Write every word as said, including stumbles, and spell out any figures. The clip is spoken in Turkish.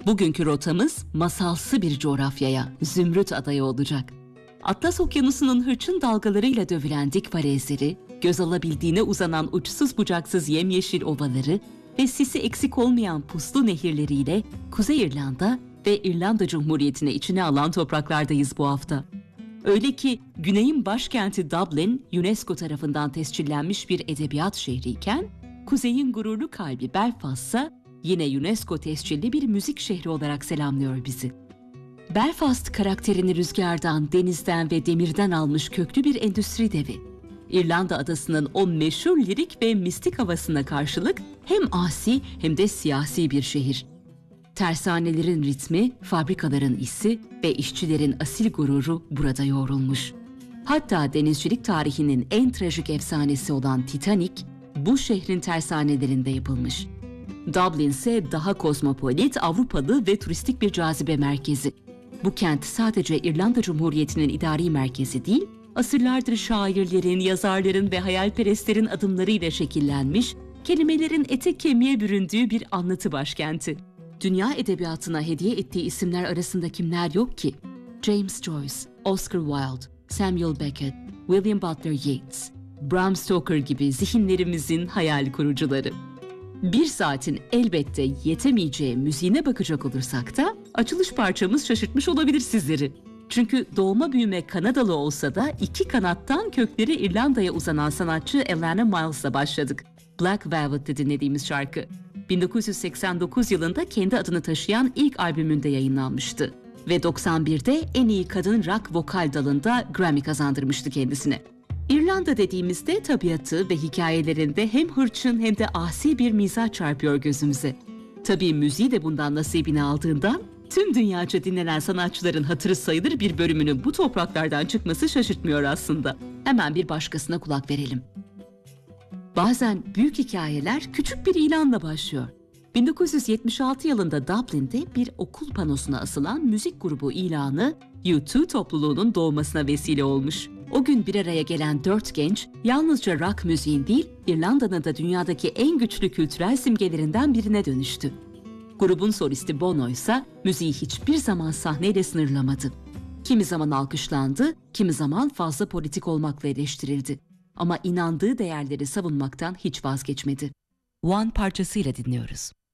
Bugünkü rotamız masalsı bir coğrafyaya, Zümrüt Adaya olacak. Atlas Okyanusu'nun hırçın dalgalarıyla dövülen dik falezleri, göz alabildiğine uzanan uçsuz bucaksız yemyeşil ovaları ve sisi eksik olmayan puslu nehirleriyle Kuzey İrlanda ve İrlanda Cumhuriyeti'ne içine alan topraklardayız bu hafta. Öyle ki Güney'in başkenti Dublin, UNESCO tarafından tescillenmiş bir edebiyat şehriyken, Kuzey'in gururlu kalbi Belfast ise yine UNESCO tescilli bir müzik şehri olarak selamlıyor bizi. Belfast karakterini rüzgardan, denizden ve demirden almış köklü bir endüstri devi. İrlanda adasının o meşhur lirik ve mistik havasına karşılık hem asi hem de siyasi bir şehir. Tersanelerin ritmi, fabrikaların isi ve işçilerin asil gururu burada yoğrulmuş. Hatta denizcilik tarihinin en trajik efsanesi olan Titanic, bu şehrin tersanelerinde yapılmış. Dublin ise daha kozmopolit, Avrupalı ve turistik bir cazibe merkezi. Bu kent sadece İrlanda Cumhuriyeti'nin idari merkezi değil, asırlardır şairlerin, yazarların ve hayalperestlerin adımlarıyla şekillenmiş, kelimelerin ete kemiğe büründüğü bir anlatı başkenti. Dünya edebiyatına hediye ettiği isimler arasında kimler yok ki? James Joyce, Oscar Wilde, Samuel Beckett, William Butler Yeats, Bram Stoker gibi zihinlerimizin hayal kurucuları. Bir saatin elbette yetemeyeceği müziğine bakacak olursak da açılış parçamız şaşırtmış olabilir sizleri. Çünkü doğma büyüme Kanadalı olsa da iki kanattan kökleri İrlanda'ya uzanan sanatçı Alannah Miles'la başladık. Black Velvet'te dinlediğimiz şarkı. bin dokuz yüz seksen dokuz yılında kendi adını taşıyan ilk albümünde yayınlanmıştı. Ve doksan birde en iyi kadın rock vokal dalında Grammy kazandırmıştı kendisine. İrlanda dediğimizde tabiatı ve hikayelerinde hem hırçın hem de asi bir mizah çarpıyor gözümüze. Tabii müziği de bundan nasibini aldığından tüm dünyaca dinlenen sanatçıların hatırı sayılır bir bölümünün bu topraklardan çıkması şaşırtmıyor aslında. Hemen bir başkasına kulak verelim. Bazen büyük hikayeler küçük bir ilanla başlıyor. bin dokuz yüz yetmiş altı yılında Dublin'de bir okul panosuna asılan müzik grubu ilanı U iki topluluğunun doğmasına vesile olmuş. O gün bir araya gelen dört genç yalnızca rock müziğin değil, İrlanda'nın da dünyadaki en güçlü kültürel simgelerinden birine dönüştü. Grubun solisti Bono ise müziği hiçbir zaman sahneyle sınırlamadı. Kimi zaman alkışlandı, kimi zaman fazla politik olmakla eleştirildi. Ama inandığı değerleri savunmaktan hiç vazgeçmedi. One parçasıyla dinliyoruz.